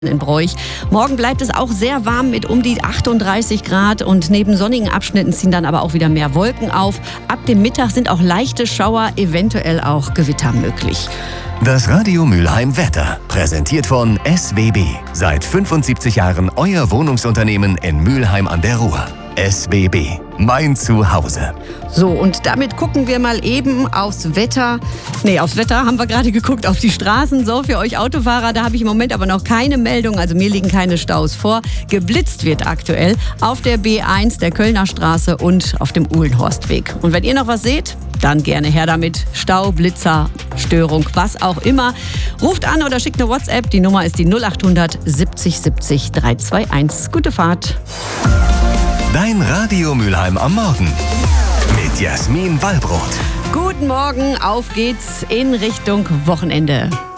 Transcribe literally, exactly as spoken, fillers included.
in Broich. Morgen bleibt es auch sehr warm mit um die achtunddreißig Grad und neben sonnigen Abschnitten ziehen dann aber auch wieder mehr Wolken auf. Ab dem Mittag sind auch leichte Schauer, eventuell auch Gewitter möglich. Das Radio Mülheim Wetter, präsentiert von S W B. Seit fünfundsiebzig Jahren euer Wohnungsunternehmen in Mülheim an der Ruhr. S W B, mein Zuhause. So, und damit gucken wir mal eben aufs Wetter. Nee, aufs Wetter haben wir gerade geguckt, auf die Straßen. So, für euch Autofahrer, da habe ich im Moment aber noch keine Meldung. Also mir liegen keine Staus vor. Geblitzt wird aktuell auf der B eins, der Kölner Straße und auf dem Uhlenhorstweg. Und wenn ihr noch was seht, dann gerne her damit. Stau, Blitzer, Störung, was auch immer. Ruft an oder schickt eine WhatsApp. Die Nummer ist die null acht hundert siebzig siebzig dreihunderteinundzwanzig. Gute Fahrt. Dein Radio Mülheim am Morgen mit Jasmin Wallbrot. Guten Morgen, auf geht's in Richtung Wochenende.